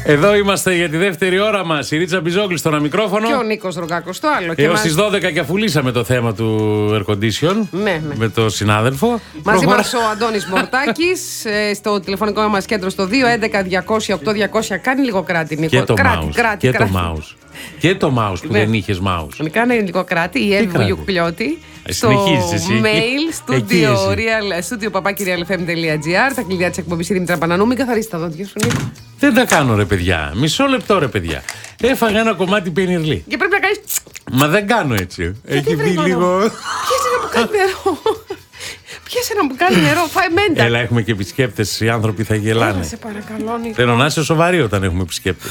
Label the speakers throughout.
Speaker 1: Εδώ είμαστε για τη δεύτερη ώρα μας. Η Ρίτσα Μπιζόγλη στο ένα μικρόφωνο.
Speaker 2: Και ο Νίκος Ρογκάκος στο άλλο.
Speaker 1: Έως στις 12 και αφού λύσαμε το θέμα του air condition με τον συνάδελφο.
Speaker 2: Μαζί μας ο Αντώνης Μορτάκης στο τηλεφωνικό μας κέντρο στο 211-200-8200. Κάνει λίγο κράτη, Νίκο.
Speaker 1: Και το mouse. Και το mouse. Και το mouse που δεν είχες mouse.
Speaker 2: Κάνει λίγο κράτη. Η Εύη Βουγιουκλιώτη. Στο mail studio papakirialfm.gr. Τα κλειδιά της εκπομπής η Δήμητρα Πανανού. Μην καθαρίσει τα δόντια σου, Νίκο.
Speaker 1: Δεν τα κάνω, ρε παιδιά. Μισό λεπτό, ρε παιδιά. Έφαγα ένα κομμάτι πενιρλί.
Speaker 2: Και πρέπει να κάνεις.
Speaker 1: Μα δεν κάνω έτσι. Έχει δει λίγο.
Speaker 2: Πιέσε να μου κάνει νερό. Πιέσε να μου κάνει νερό. Φάει μέντα.
Speaker 1: Έλα, έχουμε και επισκέπτες. Οι άνθρωποι θα γελάνε.
Speaker 2: Σε παρακαλώ, Νίκο.
Speaker 1: Θέλω να είσαι σοβαρή όταν έχουμε επισκέπτες.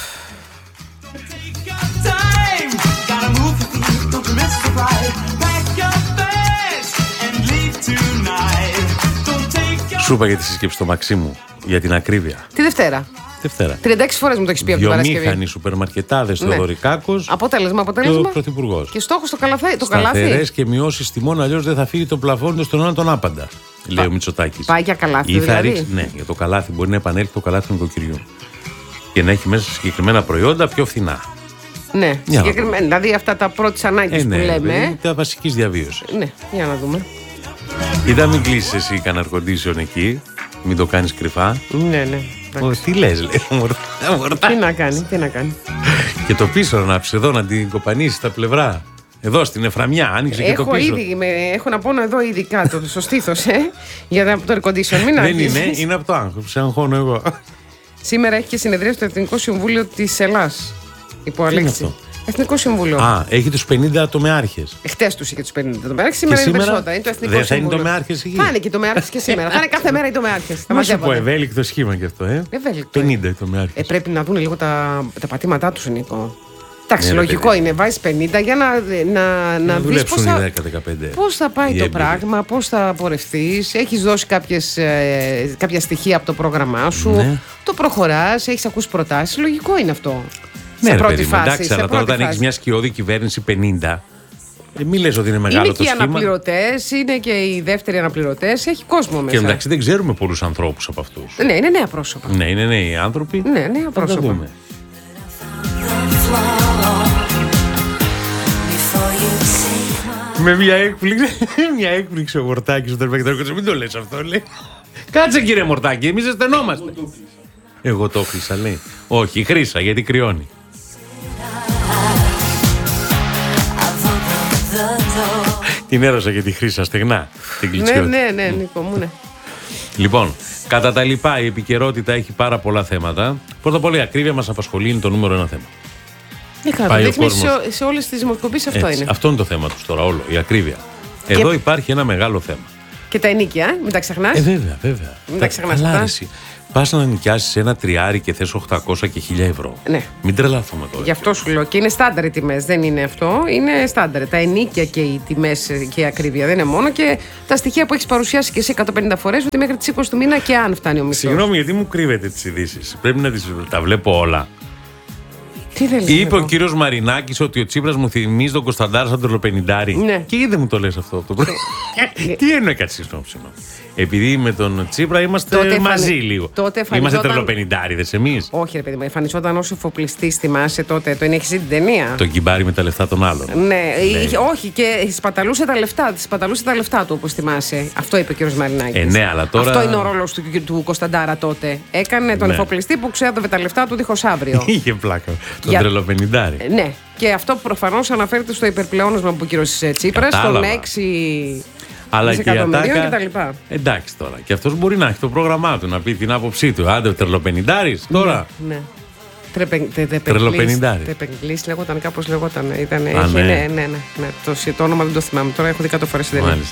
Speaker 1: Σου είπα για τη σύσκεψη στο Μαξίμου, για την ακρίβεια.
Speaker 2: Τη Δευτέρα. 36 φορές μου το έχεις πει από την Παρασκευή.
Speaker 1: Βιομήχανοι, σουπερμαρκετάδες,
Speaker 2: ναι.
Speaker 1: Θοδωρικάκος.
Speaker 2: Αποτέλεσμα.
Speaker 1: Το Πρωθυπουργός.
Speaker 2: Και στόχος το καλάθι.
Speaker 1: Σταθερές και μειώσεις τιμών, αλλιώς δεν θα φύγει το πλαφόνι στον αιώνα τον άπαντα. Λέει ο Μητσοτάκης.
Speaker 2: Πάει για καλάθι. Δηλαδή.
Speaker 1: Ναι, για το καλάθι μπορεί να επανέλθει το καλάθι του νοικοκυριού. Και να έχει μέσα συγκεκριμένα προϊόντα πιο φθηνά.
Speaker 2: Ναι, συγκεκριμένα. Δηλαδή αυτά τα πρώτης ανάγκης που λέμε.
Speaker 1: Τα βασικής διαβίωσης.
Speaker 2: Ναι, για να δούμε.
Speaker 1: Κοίτα, μην κλείσεις εσύ κανένα air condition εκεί. Μην το κάνεις κρυφά.
Speaker 2: Ναι.
Speaker 1: Τι λες, λέει.
Speaker 2: Τι να κάνει.
Speaker 1: Και το πίσω να ανάψεις εδώ, να την κοπανίσεις στα πλευρά. Εδώ στην Εφραμιά, άνοιξε και το πίσω.
Speaker 2: Έχω να πόνο εδώ ήδη κάτω, στο στήθος, για το air condition. Μην
Speaker 1: δεν είναι από το άγχος. Σε αγχώνω εγώ.
Speaker 2: Σήμερα έχει και συνεδρία στο Εθνικό Συμβούλιο της Ελλάς. Υπό Αλέξη. Εθνικό Συμβούλιο.
Speaker 1: Α, έχει τους 50 ατομεάρχες.
Speaker 2: Χτες τους είχε τους 50 ατομεάρχες. Σήμερα είναι περισσότερα. Είναι το Εθνικό
Speaker 1: δεν
Speaker 2: Συμβούλιο.
Speaker 1: Θα είναι τομεάρχες εκεί.
Speaker 2: Θα είναι και τομεάρχες και σήμερα. Θα είναι κάθε μέρα οι τομεάρχες.
Speaker 1: Θα μας πω ευέλικτο σχήμα κι αυτό,
Speaker 2: Ευέλικτο.
Speaker 1: 50 οι τομεάρχες.
Speaker 2: Πρέπει να δουν λίγο τα πατήματά τους, Νίκο. Εντάξει, λογικό είναι. Βάζεις 50 για να δεις πώς θα πάει το πράγμα, πώς θα πορευτείς. Έχεις δώσει κάποια στοιχεία από το πρόγραμμά σου. Ναι. Το προχωράς, έχεις ακούσει προτάσεις. Λογικό είναι αυτό.
Speaker 1: Ναι, σε πρώτη φάση. Εντάξει, αλλά τώρα όταν έχεις μια σκιώδη κυβέρνηση 50, μην λες ότι είναι μεγάλο το σχήμα.
Speaker 2: Είναι και οι αναπληρωτές, είναι και οι δεύτεροι αναπληρωτές, έχει κόσμο μέσα.
Speaker 1: Και εντάξει, δεν ξέρουμε πολλούς ανθρώπους από αυτούς.
Speaker 2: Ναι, είναι νέα πρόσωπα.
Speaker 1: Ναι, είναι νέοι άνθρωποι.
Speaker 2: Ναι, νέα πρόσωπα.
Speaker 1: Με μια έκπληξη ο Μορτάκης ο Τερπέκτορκος. Μην το λες αυτό, λέει. Κάτσε, κύριε Μορτάκη, εμείς αισθανόμαστε. Εγώ το χρήσα, λέει. Όχι, χρήσα, γιατί κρυώνει. Την έρωσα και τη χρήσα στεγνά.
Speaker 2: Ναι, Νίκο μου, ναι.
Speaker 1: Λοιπόν, κατά τα λοιπά, η επικαιρότητα έχει πάρα πολλά θέματα. Πρώτα απ' όλα, η ακρίβεια μας απασχολεί, είναι το νούμερο ένα θέμα.
Speaker 2: Σε όλες τις δημοσκοπήσεις αυτό είναι.
Speaker 1: Αυτό είναι το θέμα τους τώρα, όλο, η ακρίβεια. Εδώ υπάρχει ένα μεγάλο θέμα.
Speaker 2: Και τα ενίκια, μην τα ξεχνάς.
Speaker 1: Βέβαια.
Speaker 2: Μην τα ξεχνάς.
Speaker 1: Πας να νοικιάσεις ένα τριάρι και θες 800 και 1000 ευρώ.
Speaker 2: Ναι.
Speaker 1: Μην τρελαθούμε τώρα.
Speaker 2: Γι' αυτό σου λέω. Και είναι στάνταρ οι τιμές. Δεν είναι αυτό. Είναι στάνταρ. Τα ενίκια και οι τιμές και η ακρίβεια. Δεν είναι μόνο. Και τα στοιχεία που έχεις παρουσιάσει και εσύ 150 φορές, ότι μέχρι τις 20 του μήνα και αν φτάνει ο μισθός.
Speaker 1: Συγγνώμη, γιατί μου κρύβετε τις ειδήσεις. Πρέπει να τα βλέπω όλα.
Speaker 2: Τι δεν
Speaker 1: είπε ο κύριος Μαρινάκης ότι ο Τσίπρας μου θυμίζει τον Κωνσταντάρα σαν τρελοπενιντάρι.
Speaker 2: Ναι.
Speaker 1: Και είδε μου το λες αυτό. Τι εννοεί κάτι συγγνώμη. Επειδή με τον Τσίπρα είμαστε μαζί λίγο. Είμαστε τρελοπενιντάριδες εμείς.
Speaker 2: Όχι, ρε παιδί μου, εμφανιζόταν ως εφοπλιστής, θυμάσαι τότε. Το έχεις δει την ταινία.
Speaker 1: Το κυμπάρι με τα λεφτά των άλλων.
Speaker 2: Ναι, όχι, και σπαταλούσε τα λεφτά του, όπως θυμάσαι. Αυτό είπε ο κύριος Μαρινάκης.
Speaker 1: Ναι, αλλά τώρα.
Speaker 2: Αυτό είναι ο ρόλος του Κωνσταντάρα τότε. Έκανε τον εφοπλιστή που ξέδευε τα λεφτά του δίχως αύριο.
Speaker 1: Είχε πλάκα. Τον τρελοπενιντάρι.
Speaker 2: Ναι, και αυτό προφανώς αναφέρεται στο υπερπλεόνασμα που ο κύριος Τσίπρας, των 6.
Speaker 1: Αλλά και η
Speaker 2: ατάκα.
Speaker 1: Εντάξει τώρα. Και αυτός μπορεί να έχει το πρόγραμμά του, να πει την άποψή του. Άντε, τρελοπενιντάρης τώρα.
Speaker 2: Ναι.
Speaker 1: Τρελοπενιντάρης.
Speaker 2: Τρεπεγγλής λέγονταν, κάπως λέγονταν. Ναι. Το όνομα δεν το θυμάμαι. Τώρα έχω δει 100 φορές την ταινία.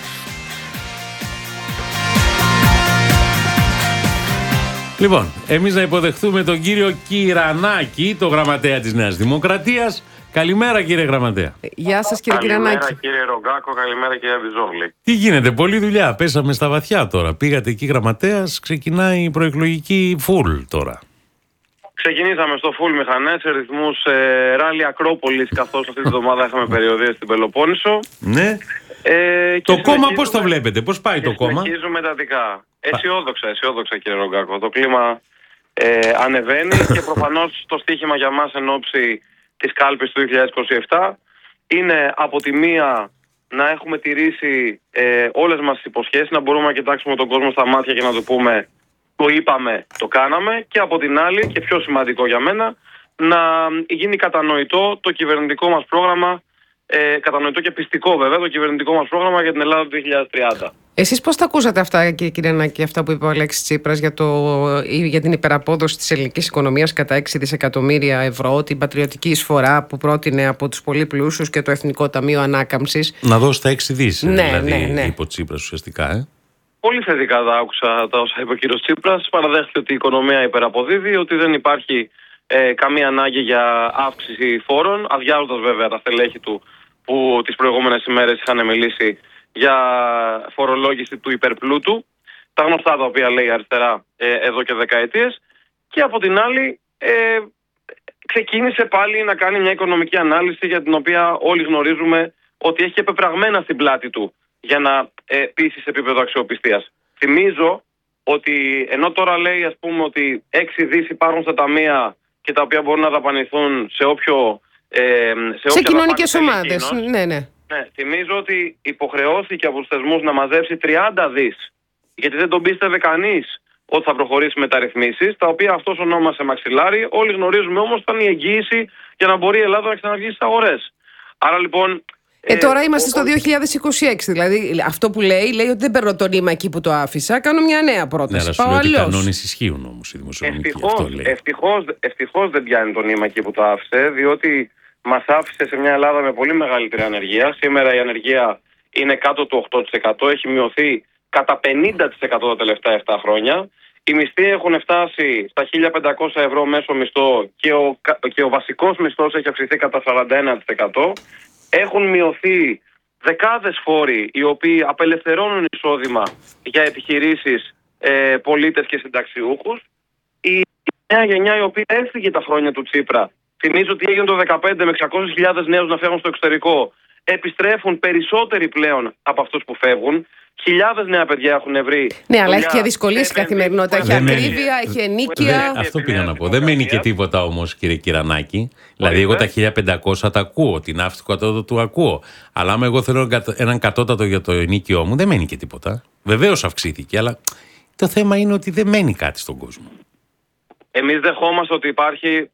Speaker 1: Λοιπόν, εμείς να υποδεχθούμε τον κύριο Κυρανάκη, το γραμματέα της Νέας Δημοκρατίας. Καλημέρα, κύριε Γραμματέα.
Speaker 2: Γεια σας, κύριε Κυρανάκη.
Speaker 3: Καλημέρα, κύριε Ρογκάκο, καλημέρα, κύριε Μπιζόγλη.
Speaker 1: Τι γίνεται, πολλή δουλειά. Πέσαμε στα βαθιά τώρα. Πήγατε εκεί γραμματέας, ξεκινάει η προεκλογική φουλ τώρα.
Speaker 3: Ξεκινήσαμε στο φουλ μηχανές σε ρυθμούς ράλι Ακρόπολης, καθώς αυτή τη βδομάδα είχαμε περιοδίες στην Πελοπόννησο.
Speaker 1: Ναι. Το κόμμα πώς το βλέπετε, πώς πάει το κόμμα?
Speaker 3: Συνεχίζουμε εντατικά. Αισιόδοξα, κύριε Ρογκάκο. Το κλίμα ανεβαίνει και προφανώς το στοίχημα για μας εν ώψη της κάλπης του 2027 είναι από τη μία να έχουμε τηρήσει όλες μας τις υποσχέσεις, να μπορούμε να κοιτάξουμε τον κόσμο στα μάτια και να του πούμε το είπαμε, το κάναμε, και από την άλλη, και πιο σημαντικό για μένα, να γίνει κατανοητό το κυβερνητικό μας πρόγραμμα, κατανοητό και πιστικό βέβαια, το κυβερνητικό μας πρόγραμμα για την Ελλάδα του 2030.
Speaker 2: Εσείς πώς τα ακούσατε αυτά, κύριε Νάκη, αυτά που είπε ο Αλέξης Τσίπρας για την υπεραπόδοση της ελληνικής οικονομίας κατά 6 δισεκατομμύρια ευρώ, την πατριωτική εισφορά που πρότεινε από τους πολύ πλούσιους και το Εθνικό Ταμείο Ανάκαμψης?
Speaker 1: Να δώσει τα 6 δις, δηλαδή,
Speaker 2: ναι.
Speaker 1: υπό Τσίπρας ουσιαστικά.
Speaker 3: Πολύ θετικά τα άκουσα τα όσα είπε ο κύριος Τσίπρας. Παραδέχθηκε ότι η οικονομία υπεραποδίδει, ότι δεν υπάρχει καμία ανάγκη για αύξηση φόρων, αδειάζοντας βέβαια τα στελέχη του που τις προηγούμενες ημέρες είχαν μιλήσει για φορολόγηση του υπερπλούτου, τα γνωστά τα οποία λέει αριστερά εδώ και δεκαετίες. Και από την άλλη ξεκίνησε πάλι να κάνει μια οικονομική ανάλυση για την οποία όλοι γνωρίζουμε ότι έχει επεπραγμένα στην πλάτη του για να πείσει σε επίπεδο αξιοπιστίας. Θυμίζω ότι ενώ τώρα λέει, ας πούμε, ότι 6 δις υπάρχουν στα ταμεία και τα οποία μπορούν να δαπανηθούν σε όποιο
Speaker 2: σε κοινωνικές ομάδες. Ναι.
Speaker 3: Θυμίζω ότι υποχρεώθηκε από τους θεσμούς να μαζέψει 30 δις, γιατί δεν τον πίστευε κανείς ότι θα προχωρήσει μεταρρυθμίσεις, τα οποία αυτός ονόμασε μαξιλάρι. Όλοι γνωρίζουμε όμως ήταν η εγγύηση για να μπορεί η Ελλάδα να ξαναβγεί στις αγορές. Άρα λοιπόν.
Speaker 2: Τώρα είμαστε στο 2026, δηλαδή αυτό που λέει ότι δεν παίρνω το νήμα εκεί που το άφησα, κάνω μια νέα πρόταση.
Speaker 1: Ναι, αλλά σου λέει ότι οι κανόνες ισχύουν όμως οι δημοσιονομικοί.
Speaker 3: Ευτυχώς δεν πιάνει το νήμα εκεί που το άφησε, διότι μας άφησε σε μια Ελλάδα με πολύ μεγαλύτερη ανεργία. Σήμερα η ανεργία είναι κάτω του 8%, έχει μειωθεί κατά 50% τα τελευταία 7 χρόνια. Οι μισθοί έχουν φτάσει στα 1.500 ευρώ μέσο μισθό και ο βασικός μισθός έχει αυξηθεί κατά 41%. Έχουν μειωθεί δεκάδες φόροι οι οποίοι απελευθερώνουν εισόδημα για επιχειρήσεις, πολίτες και συνταξιούχους. Η νέα γενιά η οποία έφυγε τα χρόνια του Τσίπρα, θυμίζω ότι έγινε το 2015 με 600.000 νέους να φεύγουν στο εξωτερικό, επιστρέφουν περισσότεροι πλέον από αυτούς που φεύγουν. Χιλιάδες νέα παιδιά έχουν βρει.
Speaker 2: Ναι, αλλά έχει και δυσκολίες η καθημερινότητα. Έχει ακρίβεια, έχει ενίκεια.
Speaker 1: Αυτό πήγα να πω. Δεν μένει και τίποτα όμως, κύριε Κυρανάκη. Δηλαδή, εγώ τα 1.500 τα ακούω, την αύξηση του κατώτατου του ακούω. Αλλά άμα εγώ θέλω έναν κατώτατο για το ενίκιό μου, δεν μένει και τίποτα. Βεβαίως αυξήθηκε, αλλά το θέμα είναι ότι δεν μένει κάτι στον κόσμο.
Speaker 3: Εμείς δεχόμαστε ότι υπάρχει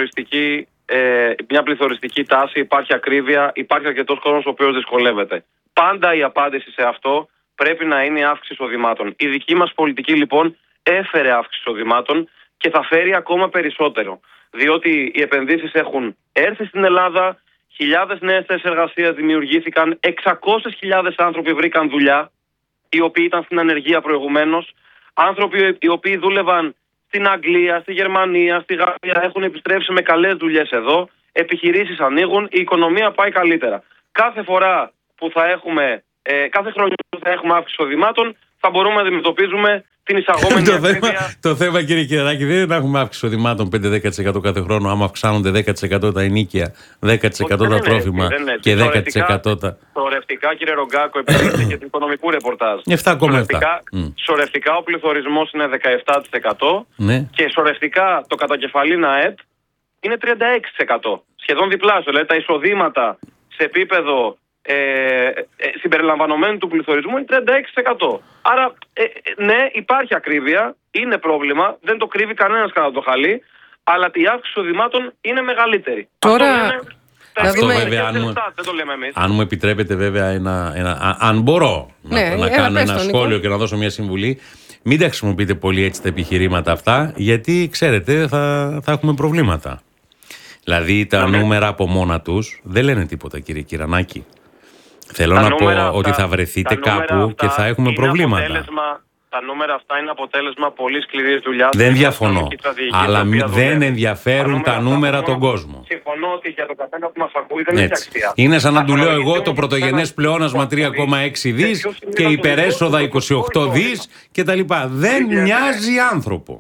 Speaker 3: μια πληθωριστική τάση, υπάρχει ακρίβεια, υπάρχει αρκετός κόσμος ο οποίος δυσκολεύεται. Πάντα η απάντηση σε αυτό πρέπει να είναι η αύξηση εισοδημάτων. Η δική μας πολιτική λοιπόν έφερε αύξηση εισοδημάτων και θα φέρει ακόμα περισσότερο. Διότι οι επενδύσεις έχουν έρθει στην Ελλάδα, χιλιάδες νέες θέσεις εργασίας δημιουργήθηκαν, 600.000 άνθρωποι βρήκαν δουλειά, οι οποίοι ήταν στην ανεργία προηγουμένως, άνθρωποι οι οποίοι δούλευαν στην Αγγλία, στη Γερμανία, στη Γαλλία, έχουν επιστρέψει με καλές δουλειές εδώ, επιχειρήσεις ανοίγουν, η οικονομία πάει καλύτερα. Κάθε φορά που κάθε χρόνο που θα έχουμε αύξηση εισοδημάτων, θα μπορούμε να αντιμετωπίζουμε την εισαγόμενη ακρίβεια.
Speaker 1: Το θέμα, κύριε Κυρανάκη, δεν είναι να έχουμε αύξηση εισοδημάτων 5-10% κάθε χρόνο. Άμα αυξάνονται 10% τα ενίκια, 10% τα τρόφιμα και 10% τα.
Speaker 3: Σωρευτικά, κύριε Ρογκάκο, επιλέξτε και του οικονομικού ρεπορτάζ.
Speaker 1: 7,7.
Speaker 3: Σωρευτικά ο πληθωρισμός είναι 17%.
Speaker 1: Ναι.
Speaker 3: Και σωρευτικά το κατακεφαλήν ΑΕΠ είναι 36%. Σχεδόν διπλάσιο. Δηλαδή τα εισοδήματα σε επίπεδο συμπεριλαμβανομένου του πληθωρισμού είναι 36%. Άρα ναι, υπάρχει ακρίβεια, είναι πρόβλημα, δεν το κρύβει κανένας κατά το χαλί, αλλά η αύξηση εισοδημάτων είναι μεγαλύτερη.
Speaker 2: Τώρα
Speaker 1: αυτό βέβαια, αν μου επιτρέπετε βέβαια αν μπορώ να κάνω ένα σχόλιο και να δώσω μια συμβουλή, μην τα χρησιμοποιείτε πολύ έτσι τα επιχειρήματα αυτά, γιατί ξέρετε θα έχουμε προβλήματα. Δηλαδή τα νούμερα από μόνα τους δεν λένε τίποτα, κύριε Κυρανάκη. Θέλω να πω ότι θα βρεθείτε κάπου και θα έχουμε προβλήματα.
Speaker 3: Τα νούμερα αυτά είναι αποτέλεσμα πολύ σκληρής δουλειάς.
Speaker 1: Δεν διαφωνώ. Αλλά δεν ενδιαφέρουν τα νούμερα τον κόσμο.
Speaker 3: Συμφωνώ ότι για τον καθένα που μας ακούει δεν έχει αξία.
Speaker 1: Είναι σαν να του λέω εγώ το πρωτογενές πλεόνασμα 3,6 δις και υπερέσοδα 28 δις κτλ. Δεν μοιάζει άνθρωπο.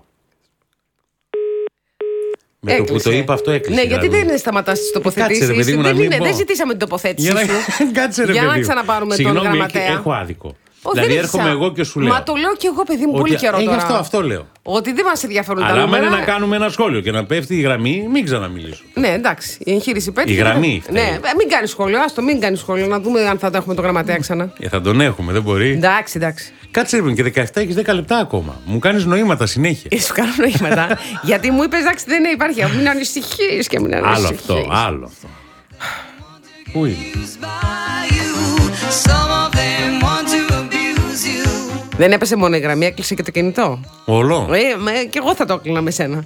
Speaker 1: Με το που το είπα αυτό έκλεισε.
Speaker 2: Ναι, γιατί δεν σταματάς τις τοποθετήσεις. Δεν ζητήσαμε την τοποθέτηση σου.
Speaker 1: Κάτσε ρε παιδί.
Speaker 2: Για να ξαναπάρουμε τον γραμματέα.
Speaker 1: Έχω άδικο. Δηλαδή έρχομαι εγώ και σου λέω.
Speaker 2: Μα το λέω και εγώ, παιδί μου, πολύ καιρό τώρα.
Speaker 1: Αυτό λέω.
Speaker 2: Ότι δεν μας ενδιαφέρουν τα
Speaker 1: νούμερα.
Speaker 2: Αλλά
Speaker 1: άμα είναι να κάνουμε ένα σχόλιο και να πέφτει η γραμμή, μην ξαναμιλήσω.
Speaker 2: Ναι, εντάξει. Η εγχείρηση πέτυχε.
Speaker 1: Η γραμμή.
Speaker 2: Ναι, μην κάνει σχόλιο. Άστο, μην κάνει σχόλιο. Να δούμε αν θα το έχουμε το γραμματέα ξανά.
Speaker 1: Θα τον έχουμε, δεν μπορεί.
Speaker 2: Εντάξει.
Speaker 1: Κάτσε λοιπόν και 17 έχεις 10 λεπτά ακόμα. Μου κάνεις νοήματα συνέχεια.
Speaker 2: Σου κάνω νοήματα. Γιατί μου είπες, εντάξει, δεν υπάρχει. Μην ανησυχείς και μην ανησυχείς.
Speaker 1: Άλλο αυτό. Πού είναι?
Speaker 2: Δεν έπεσε μόνο η γραμμή, έκλεισε και το κινητό.
Speaker 1: Όλο.
Speaker 2: Και εγώ θα το έκλεινα με σένα.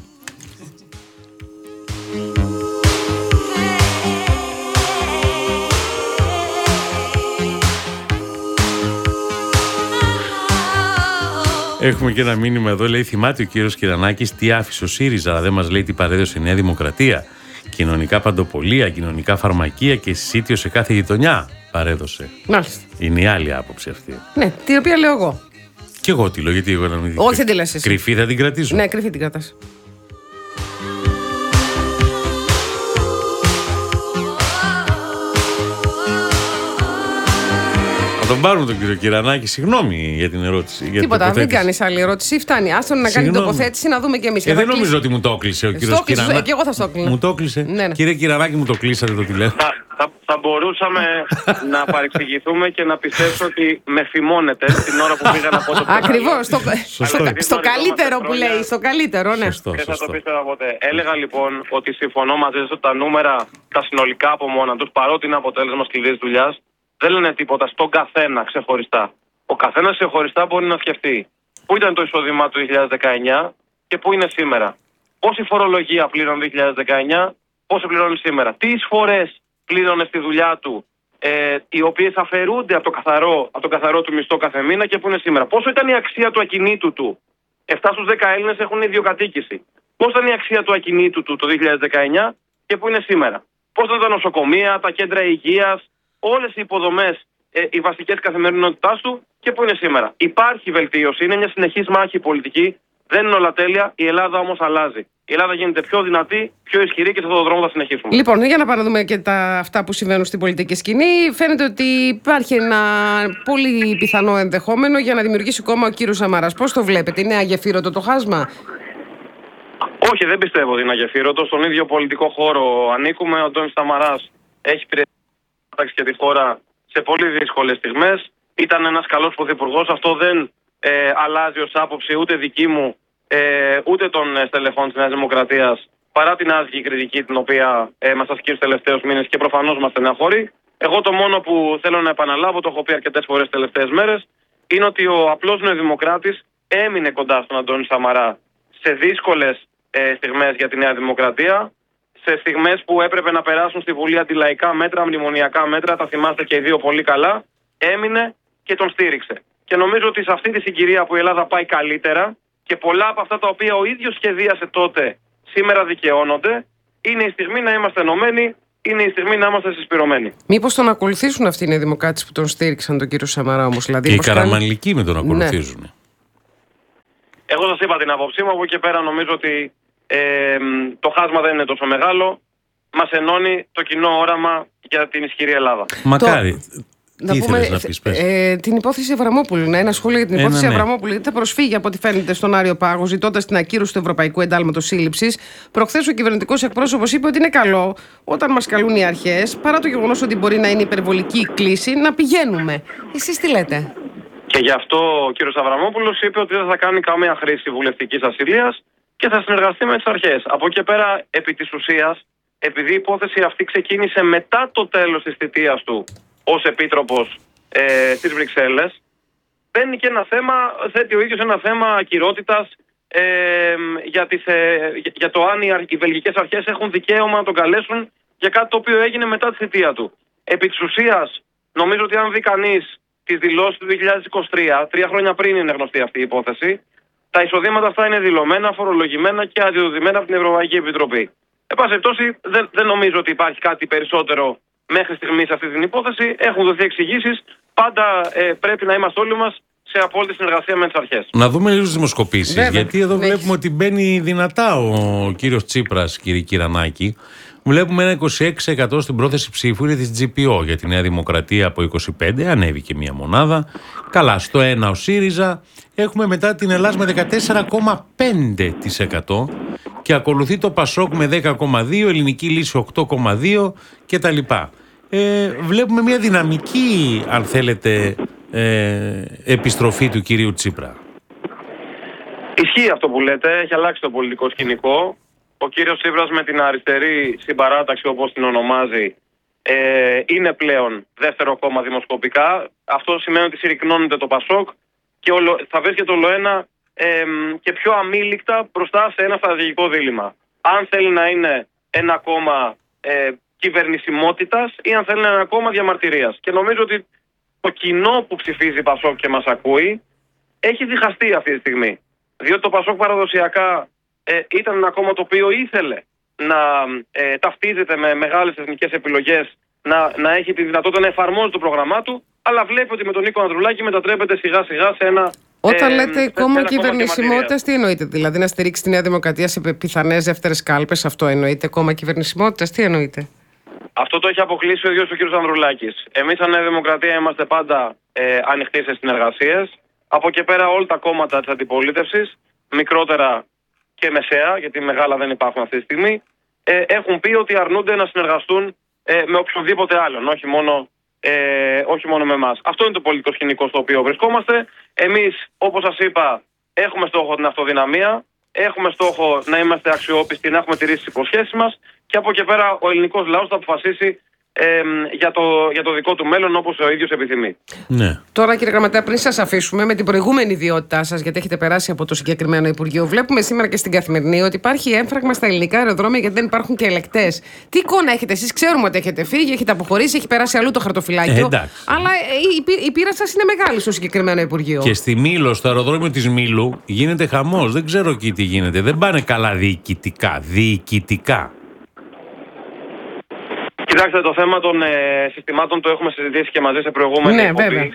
Speaker 1: Έχουμε και ένα μήνυμα εδώ, λέει: θυμάται ο κύριος Κυρανάκης τι άφησε ο ΣΥΡΙΖΑ, αλλά δεν μας λέει τι παρέδωσε η Νέα Δημοκρατία. Κοινωνικά παντοπολία, κοινωνικά φαρμακεία και συσίτιο σε κάθε γειτονιά παρέδωσε.
Speaker 2: Μάλιστα.
Speaker 1: Είναι η άλλη άποψη αυτή.
Speaker 2: Ναι, την οποία λέω εγώ.
Speaker 1: Κι εγώ τη λέω, γιατί εγώ να μην.
Speaker 2: Όχι, δεν τη λες εσύ.
Speaker 1: Κρυφή θα την κρατήσω.
Speaker 2: Ναι, κρυφή την κρατάς.
Speaker 1: Τον πάρουμε τον κύριο Κυρανάκη, συγγνώμη για την ερώτηση.
Speaker 2: Τίποτα, μην κάνεις άλλη ερώτηση. Φτάνει. Άστον να κάνει τοποθέτηση, να δούμε κι εμείς.
Speaker 1: Δεν νομίζω ότι μου το έκλεισε ο κύριος Κυρανάκη.
Speaker 2: Και εγώ θα στο έκλεινα.
Speaker 1: Μου το έκλεισε.
Speaker 2: Ναι.
Speaker 1: Κύριε Κυρανάκη, μου το κλείσατε το τηλέφωνο.
Speaker 3: Θα μπορούσαμε να παρεξηγηθούμε και να πιστέψω ότι με φημώνετε την ώρα που πήγα να πω το παιδί.
Speaker 2: Ακριβώς, στο καλύτερο που λέει. Στο καλύτερο, ναι.
Speaker 3: Δεν θα το πίστευα ποτέ. Έλεγα λοιπόν ότι συμφωνώ μαζί σας ότι τα νούμερα, τα συνολικά από μόνα τους, παρότι είναι αποτέλεσμα σκληρής δουλειάς, δεν λένε τίποτα στον καθένα ξεχωριστά. Ο καθένας ξεχωριστά μπορεί να σκεφτεί πού ήταν το εισόδημά του 2019 και πού είναι σήμερα. Πόση φορολογία πλήρωνε 2019, πόσο πληρώνει σήμερα. Τι εισφορές πλήρωνε στη δουλειά του, οι οποίες αφαιρούνται από το καθαρό του μισθό κάθε μήνα και πού είναι σήμερα. Πόσο ήταν η αξία του ακινήτου του. 7 στους 10 Έλληνες έχουν ιδιοκατοίκηση. Πώς ήταν η αξία του ακινήτου του το 2019 και πού είναι σήμερα. Πώς ήταν τα νοσοκομεία, τα κέντρα υγείας, όλες οι υποδομές, οι βασικές καθημερινότητάς του και πού είναι σήμερα. Υπάρχει βελτίωση, είναι μια συνεχής μάχη πολιτική, δεν είναι όλα τέλεια, η Ελλάδα όμως αλλάζει. Η Ελλάδα γίνεται πιο δυνατή, πιο ισχυρή και σε αυτόν τον δρόμο θα συνεχίσουμε.
Speaker 2: Λοιπόν, για να παραδούμε και αυτά που συμβαίνουν στην πολιτική σκηνή, φαίνεται ότι υπάρχει ένα πολύ πιθανό ενδεχόμενο για να δημιουργήσει κόμμα ο κύριος Σαμαράς. Πώς το βλέπετε, είναι αγεφύρωτο το χάσμα?
Speaker 3: Όχι, δεν πιστεύω ότι είναι αγεφύρωτο. Στον ίδιο πολιτικό χώρο ανήκουμε. Ο Αντώνης Σαμαράς έχει πειράξει και τη χώρα σε πολύ δύσκολες στιγμές. Ήταν ένας καλός πρωθυπουργός. Αυτό δεν αλλάζει ως άποψη ούτε δική μου ούτε των στελεχών της Νέας Δημοκρατίας, παρά την άσχημη κριτική την οποία μας ασκεί τους τελευταίους μήνες και προφανώς μας στεναχωρεί. Εγώ το μόνο που θέλω να επαναλάβω, το έχω πει αρκετές φορές τις τελευταίες μέρες, είναι ότι ο απλός νεοδημοκράτης έμεινε κοντά στον Αντώνη Σαμαρά σε δύσκολες στιγμές για τη Νέα Δημοκρατία, σε στιγμές που έπρεπε να περάσουν στη Βουλή αντιλαϊκά μέτρα, μνημονιακά μέτρα, τα θυμάστε και οι δύο πολύ καλά, έμεινε και τον στήριξε. Και νομίζω ότι σε αυτή τη συγκυρία που η Ελλάδα πάει καλύτερα και πολλά από αυτά τα οποία ο ίδιος σχεδίασε τότε σήμερα δικαιώνονται, είναι η στιγμή να είμαστε ενωμένοι, είναι η στιγμή να είμαστε συσπηρωμένοι.
Speaker 2: Μήπως τον ακολουθήσουν αυτοί οι Νέοι Δημοκράτες που τον στήριξαν τον κύριο Σαμαρά όμως? Δηλαδή,
Speaker 1: και οι Καραμανλικοί με τον ακολουθήσουν.
Speaker 2: Ναι.
Speaker 3: Εγώ σας είπα την άποψή μου, από εκεί πέρα νομίζω ότι το χάσμα δεν είναι τόσο μεγάλο. Μας ενώνει το κοινό όραμα για την ισχυρή Ελλάδα.
Speaker 1: Μακάρι.
Speaker 2: Να πούμε την υπόθεση Αβραμόπουλου. Ένα σχόλιο για την υπόθεση Αβραμόπουλου. Γιατί θα προσφύγει από ό,τι φαίνεται στον Άριο Πάγο, ζητώντας την ακύρωση του Ευρωπαϊκού Εντάλματος Σύλληψης. Προχθές ο κυβερνητικός εκπρόσωπος είπε ότι είναι καλό όταν μας καλούν οι αρχές, παρά το γεγονός ότι μπορεί να είναι υπερβολική η κλίση, να πηγαίνουμε. Εσείς τι λέτε?
Speaker 3: Και γι' αυτό ο κύριος Αβραμόπουλος είπε ότι δεν θα κάνει καμία χρήση βουλευτικής ασυλίας και θα συνεργαστεί με τις αρχές. Από εκεί πέρα, επί της ουσίας, επειδή η υπόθεση αυτή ξεκίνησε μετά το τέλος της θητείας του ως επίτροπος στις Βρυξέλλες, παίρνει και ένα θέμα, θέτει ο ίδιος ένα θέμα ακυρότητας για το αν οι βελγικές αρχές έχουν δικαίωμα να τον καλέσουν για κάτι το οποίο έγινε μετά τη θητεία του. Επί της ουσίας, νομίζω ότι αν δει κανείς τις δηλώσεις του 2023, 3 χρόνια πριν είναι γνωστή αυτή η υπόθεση, τα εισοδήματα αυτά είναι δηλωμένα, φορολογημένα και αδειοδοτημένα από την Ευρωπαϊκή Επιτροπή. Εν πάση περιπτώσει, δεν νομίζω ότι υπάρχει κάτι περισσότερο μέχρι στιγμής σε αυτή την υπόθεση. Έχουν δοθεί εξηγήσεις. Πάντα πρέπει να είμαστε όλοι μας σε απόλυτη συνεργασία με τις αρχές.
Speaker 1: Να δούμε λίγο τις δημοσκοπήσεις, γιατί εδώ βλέπουμε ότι μπαίνει δυνατά ο κύριος Τσίπρας, κύριε Κυρανάκη. Βλέπουμε ένα 26% στην πρόθεση ψήφου, είναι της GPO για τη Νέα Δημοκρατία από 25, ανέβηκε μία μονάδα. Καλά, στο 1 ο ΣΥΡΙΖΑ. Έχουμε μετά την Ελλάδα με 14,5% και ακολουθεί το ΠΑΣΟΚ με 10,2%, Ελληνική Λύση 8,2% κτλ. Βλέπουμε μια δυναμική, αν θέλετε, επιστροφή του κυρίου Τσίπρα.
Speaker 3: Ισχύει αυτό που λέτε, έχει αλλάξει το πολιτικό σκηνικό. Ο κύριος Τσίπρας με την αριστερή συμπαράταξη, όπως την ονομάζει, είναι πλέον δεύτερο κόμμα δημοσκοπικά. Αυτό σημαίνει ότι συρρυκνώνεται το ΠΑΣΟΚ και θα βρίσκεται ολοένα και πιο αμήλικτα μπροστά σε ένα στρατηγικό δίλημμα. Αν θέλει να είναι ένα κόμμα κυβερνησιμότητας ή αν θέλει να είναι ένα κόμμα διαμαρτυρίας. Και νομίζω ότι το κοινό που ψηφίζει ΠΑΣΟΚ και μας ακούει έχει διχαστεί αυτή τη στιγμή. Διότι το ΠΑΣΟΚ παραδοσιακά ήταν ένα κόμμα το οποίο ήθελε να ταυτίζεται με μεγάλες εθνικές επιλογές, να έχει τη δυνατότητα να εφαρμόζει το πρόγραμμά του, αλλά βλέπει ότι με τον Νίκο Ανδρουλάκη μετατρέπεται σιγά σιγά σε ένα...
Speaker 2: Όταν λέτε κόμμα κυβερνησιμότητας, τι εννοείτε? Δηλαδή να στηρίξει τη Νέα Δημοκρατία σε πιθανές δεύτερες κάλπες, αυτό εννοείτε? Κόμμα κυβερνησιμότητας, τι εννοείτε?
Speaker 3: Αυτό το έχει αποκλείσει ο ίδιος ο κ. Ανδρουλάκης. Εμείς σαν Νέα Δημοκρατία είμαστε πάντα ανοιχτοί σε συνεργασίες. Από και πέρα όλα τα κόμματα της αντιπολίτευσης, μικρότερα και μεσαία, γιατί μεγάλα δεν υπάρχουν αυτή τη στιγμή, έχουν πει ότι αρνούνται να συνεργαστούν με οποιονδήποτε άλλον, όχι μόνο με εμάς. Αυτό είναι το πολιτικό σκηνικό στο οποίο βρισκόμαστε. Εμείς, όπως σας είπα, έχουμε στόχο την αυτοδυναμία, έχουμε στόχο να είμαστε αξιόπιστοι, να έχουμε τηρήσει τις υποσχέσεις μας και από εκεί πέρα ο ελληνικός λαός θα αποφασίσει για το δικό του μέλλον όπως ο ίδιος επιθυμεί.
Speaker 2: Ναι. Τώρα, κύριε Γραμματέα, πριν σας αφήσουμε, με την προηγούμενη ιδιότητά σας, γιατί έχετε περάσει από το συγκεκριμένο Υπουργείο, βλέπουμε σήμερα και στην Καθημερινή ότι υπάρχει έμφραγμα στα ελληνικά αεροδρόμια γιατί δεν υπάρχουν και ελεκτές. Τι εικόνα έχετε εσείς? Ξέρουμε ότι έχετε φύγει, έχετε αποχωρήσει, έχει περάσει αλλού το χαρτοφυλάκιο. Αλλά η πείρα σας είναι μεγάλη στο συγκεκριμένο Υπουργείο. Και
Speaker 1: στη Μήλο, στο αεροδρόμιο της Μήλου, γίνεται χαμός. Δεν ξέρω εκεί τι γίνεται. Δεν πάνε καλά διοικητικά.
Speaker 3: Κοιτάξτε, το θέμα των συστημάτων το έχουμε συζητήσει και μαζί σε προηγούμενη εκπομπή.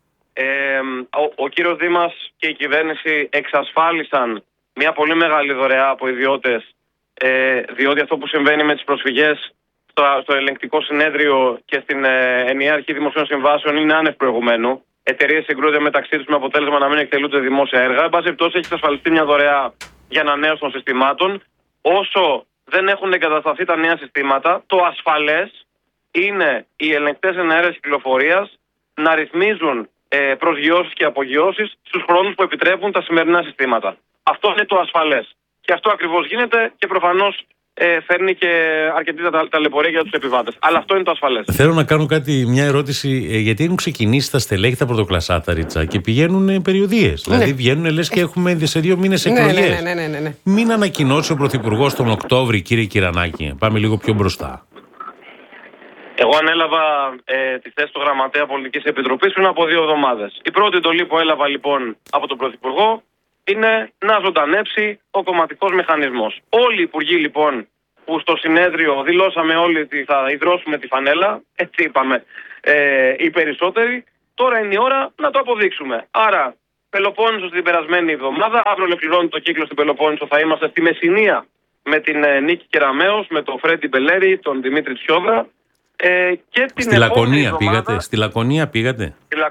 Speaker 3: Ο κύριος Δήμας και η κυβέρνηση εξασφάλισαν μια πολύ μεγάλη δωρεά από ιδιώτες, διότι αυτό που συμβαίνει με τις προσφυγές στο ελεγκτικό συνέδριο και στην ενιαία αρχή δημοσίων συμβάσεων είναι άνευ προηγουμένου. Εταιρείες συγκρούονται μεταξύ τους με αποτέλεσμα να μην εκτελούνται δημόσια έργα. Εν πάση περιπτώσει, έχει εξασφαλιστεί μια δωρεά για ανανέωση των συστημάτων. Όσο δεν έχουν εγκατασταθεί τα νέα συστήματα, το ασφαλές είναι οι ελεγκτές εναέρειας κυκλοφορίας να ρυθμίζουν προσγειώσεις και απογειώσεις στους χρόνους που επιτρέπουν τα σημερινά συστήματα. Αυτό είναι το ασφαλές. Και αυτό ακριβώς γίνεται και προφανώς φέρνει και αρκετή ταλαιπωρία για τους επιβάτες. Αλλά αυτό είναι το ασφαλές.
Speaker 1: Θέλω να κάνω μια ερώτηση, γιατί έχουν ξεκινήσει τα στελέχη τα πρωτοκλασσάτα, Ρίτσα, και πηγαίνουν περιοδίες. Ναι. Δηλαδή βγαίνουν λες και έχουμε σε 2 μήνες εκλογές.
Speaker 2: Ναι.
Speaker 1: Μην ανακοινώσει ο Πρωθυπουργός τον Οκτώβρη, κύριε Κυρανάκη. Πάμε λίγο πιο μπροστά.
Speaker 3: Εγώ ανέλαβα τη θέση του Γραμματέα Πολιτικής Επιτροπής πριν από 2 εβδομάδες. Η πρώτη εντολή που έλαβα λοιπόν από τον Πρωθυπουργό είναι να ζωντανέψει ο κομματικός μηχανισμός. Όλοι οι υπουργοί λοιπόν που στο συνέδριο δηλώσαμε όλοι ότι θα ιδρώσουμε τη φανέλα, έτσι είπαμε οι περισσότεροι, τώρα είναι η ώρα να το αποδείξουμε. Άρα Πελοπόννησος την περασμένη εβδομάδα, αύριο ολοκληρώνει το κύκλο στην Πελοπόννησο, θα είμαστε στη Μεσσηνία με την Νίκη Κεραμέως, με τον Φρέντι Μπελέρη, τον Δημήτρη Τσιόδρα. Και την
Speaker 1: στη Λακωνία πήγατε? Στη Λακωνία πήγατε?